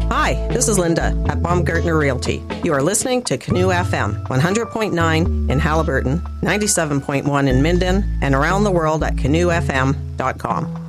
Hi, this is Linda at Baumgartner Realty. You are listening to Canoe FM, 100.9 in Halliburton, 97.1 in Minden, and around the world at canoefm.com.